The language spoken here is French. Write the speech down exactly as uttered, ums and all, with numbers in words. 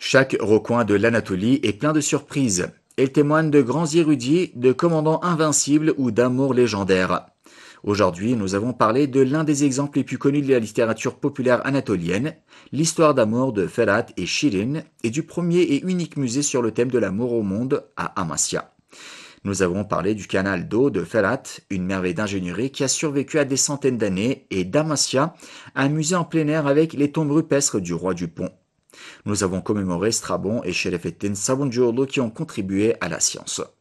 Chaque recoin de l'Anatolie est plein de surprises. Elle témoigne de grands érudits, de commandants invincibles ou d'amours légendaires. Aujourd'hui, nous avons parlé de l'un des exemples les plus connus de la littérature populaire anatolienne, l'histoire d'amour de Ferhat et Shirin, et du premier et unique musée sur le thème de l'amour au monde à Amasya. Nous avons parlé du canal d'eau de Ferhat, une merveille d'ingénierie qui a survécu à des centaines d'années, et d'Amasya, un musée en plein air avec les tombes rupestres du roi du pont. Nous avons commémoré Strabon et Şerefettin Savuncuoğlu qui ont contribué à la science.